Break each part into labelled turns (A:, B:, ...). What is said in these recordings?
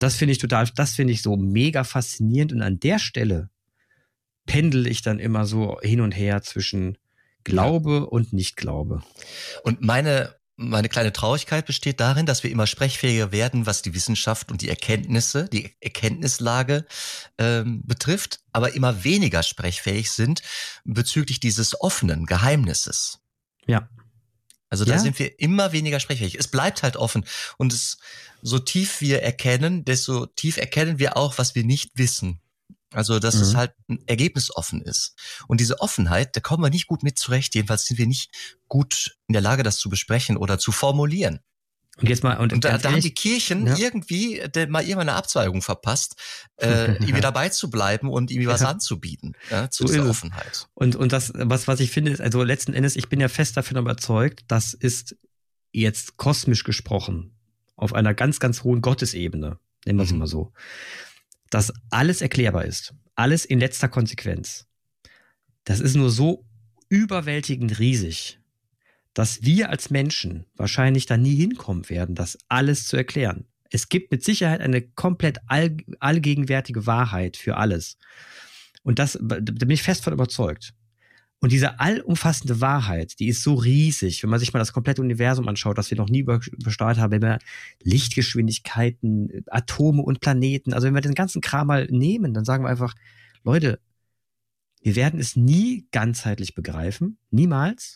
A: Das finde ich so mega faszinierend. Und an der Stelle pendel ich dann immer so hin und her zwischen Glaube und Nicht-Glaube.
B: Und meine kleine Traurigkeit besteht darin, dass wir immer sprechfähiger werden, was die Wissenschaft und die Erkenntnisse, die Erkenntnislage betrifft, aber immer weniger sprechfähig sind bezüglich dieses offenen Geheimnisses.
A: Ja.
B: Also da sind wir immer weniger sprechfähig. Es bleibt halt offen. Und so tief wir erkennen, desto tief erkennen wir auch, was wir nicht wissen. Also, dass es halt ergebnisoffen ist. Und diese Offenheit, da kommen wir nicht gut mit zurecht. Jedenfalls sind wir nicht gut in der Lage, das zu besprechen oder zu formulieren.
A: Und jetzt mal,
B: und da haben die Kirchen irgendwie mal irgendwann eine Abzweigung verpasst, irgendwie dabei zu bleiben und irgendwie was anzubieten, zu dieser Offenheit.
A: Und das, was ich finde, ist, also letzten Endes, ich bin ja fest davon überzeugt, das ist jetzt kosmisch gesprochen, auf einer ganz, ganz hohen Gottesebene, nennen wir es mal so, dass alles erklärbar ist. Alles in letzter Konsequenz. Das ist nur so überwältigend riesig, dass wir als Menschen wahrscheinlich da nie hinkommen werden, das alles zu erklären. Es gibt mit Sicherheit eine komplett allgegenwärtige Wahrheit für alles. Und da bin ich fest von überzeugt. Und diese allumfassende Wahrheit, die ist so riesig, wenn man sich mal das komplette Universum anschaut, das wir noch nie übersteuert haben, wenn wir Lichtgeschwindigkeiten, Atome und Planeten, also wenn wir den ganzen Kram mal nehmen, dann sagen wir einfach, Leute, wir werden es nie ganzheitlich begreifen, niemals.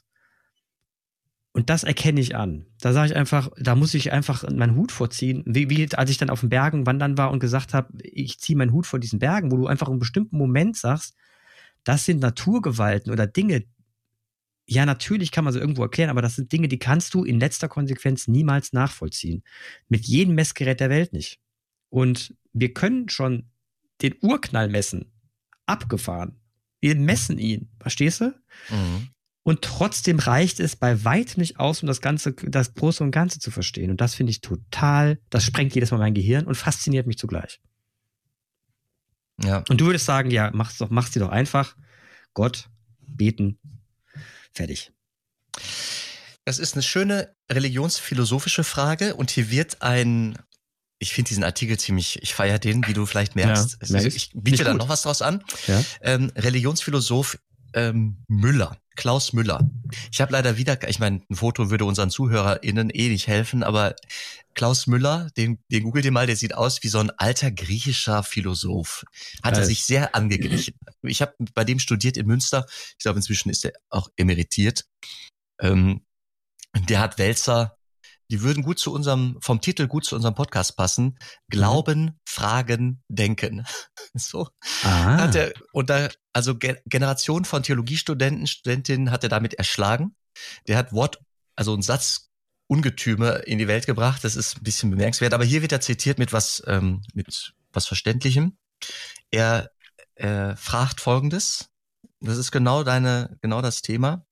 A: Und das erkenne ich an. Da sage ich einfach, da muss ich einfach meinen Hut vorziehen. Wie als ich dann auf den Bergen wandern war und gesagt habe, ich ziehe meinen Hut vor diesen Bergen, wo du einfach in einem bestimmten Moment sagst, das sind Naturgewalten oder Dinge, ja, natürlich kann man sie irgendwo erklären, aber das sind Dinge, die kannst du in letzter Konsequenz niemals nachvollziehen. Mit jedem Messgerät der Welt nicht. Und wir können schon den Urknall messen. Abgefahren. Wir messen ihn. Verstehst du?
B: Mhm.
A: Und trotzdem reicht es bei weitem nicht aus, um das Große und Ganze zu verstehen. Und das finde ich total, das sprengt jedes Mal mein Gehirn und fasziniert mich zugleich.
B: Ja.
A: Und du würdest sagen, ja, mach's dir doch einfach. Gott, beten, fertig.
B: Das ist eine schöne religionsphilosophische Frage und hier wird ich finde diesen Artikel ich feiere den, wie du vielleicht merkst.
A: Ja,
B: ich biete da noch was draus an.
A: Ja.
B: Religionsphilosoph Müller, Klaus Müller. Ich habe leider ich meine, ein Foto würde unseren ZuhörerInnen nicht helfen, aber Klaus Müller, den googelt ihr mal, der sieht aus wie so ein alter griechischer Philosoph. Hat er sich sehr angeglichen. Ich habe bei dem studiert in Münster. Ich glaube, inzwischen ist er auch emeritiert. Der hat Wälzer, die würden vom Titel gut zu unserem Podcast passen. Glauben, Fragen, Denken. So. Hat er, also Generation von Theologiestudenten, Studentinnen hat er damit erschlagen. Der hat einen Satz Ungetüme in die Welt gebracht. Das ist ein bisschen bemerkenswert. Aber hier wird er zitiert mit was Verständlichem. Er fragt Folgendes. Das ist genau das Thema.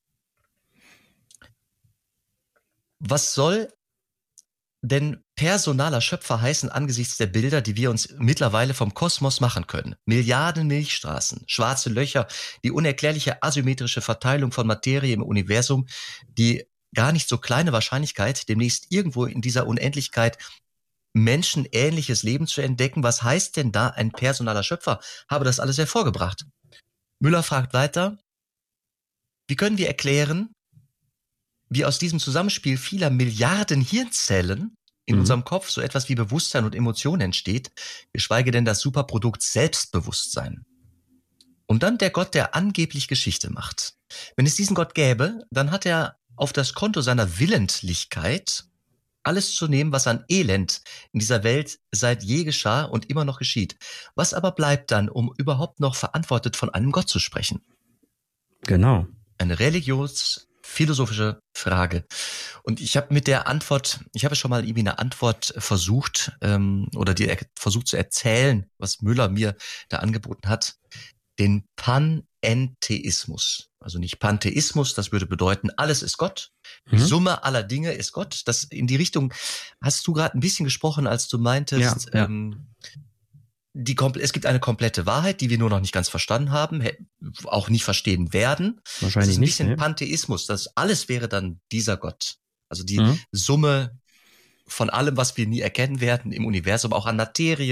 B: Was soll denn personaler Schöpfer heißen angesichts der Bilder, die wir uns mittlerweile vom Kosmos machen können? Milliarden Milchstraßen, schwarze Löcher, die unerklärliche asymmetrische Verteilung von Materie im Universum, die gar nicht so kleine Wahrscheinlichkeit, demnächst irgendwo in dieser Unendlichkeit menschenähnliches Leben zu entdecken. Was heißt denn da ein personaler Schöpfer? Habe das alles hervorgebracht. Müller fragt weiter, wie können wir erklären, wie aus diesem Zusammenspiel vieler Milliarden Hirnzellen in unserem Kopf so etwas wie Bewusstsein und Emotion entsteht, geschweige denn das Superprodukt Selbstbewusstsein. Und dann der Gott, der angeblich Geschichte macht. Wenn es diesen Gott gäbe, dann hat er auf das Konto seiner Willentlichkeit alles zu nehmen, was an Elend in dieser Welt seit je geschah und immer noch geschieht. Was aber bleibt dann, um überhaupt noch verantwortet von einem Gott zu sprechen?
A: Genau.
B: Eine philosophische Frage. Und ich habe schon mal irgendwie eine Antwort versucht, versucht zu erzählen, was Müller mir da angeboten hat. Den Panentheismus. Also nicht Pantheismus, das würde bedeuten, alles ist Gott. Die Summe aller Dinge ist Gott. Das in die Richtung hast du gerade ein bisschen gesprochen, als du meintest, es gibt eine komplette Wahrheit, die wir nur noch nicht ganz verstanden haben, auch nicht verstehen werden.
A: Wahrscheinlich
B: das ist ein bisschen
A: nicht,
B: Pantheismus. Das alles wäre dann dieser Gott. Also die Summe von allem, was wir nie erkennen werden im Universum, auch an Materie,